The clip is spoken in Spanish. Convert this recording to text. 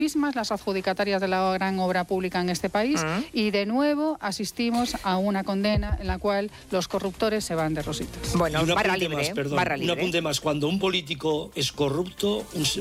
mismas las adjudicatarias de la gran obra pública en este país y de nuevo asistimos a una condena en la cual los corruptores se van de rositas. Bueno, un barra apunte libre, más, perdón, barra libre. un apunte más. Cuando un político es corrupto,